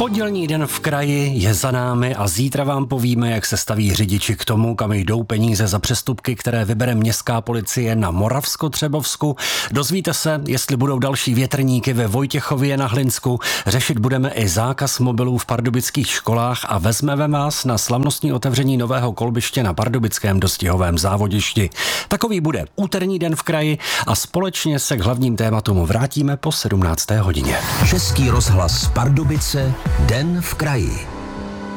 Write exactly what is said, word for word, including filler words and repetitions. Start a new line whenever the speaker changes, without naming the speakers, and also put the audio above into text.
Pondělní den v kraji je za námi a zítra vám povíme, jak se staví řidiči k tomu, kam jdou peníze za přestupky, které vybere městská policie na Moravskotřebovsku. Dozvíte se, jestli budou další větrníky ve Vojtěchově na Hlinsku. Řešit budeme i zákaz mobilů v pardubických školách a vezmeme vás na slavnostní otevření nového kolbiště na pardubickém dostihovém závodišti. Takový bude úterní den v kraji a společně se k hlavním tématům vrátíme po sedmnácté hodině.
Český rozhlas Pardubice, den v kraji.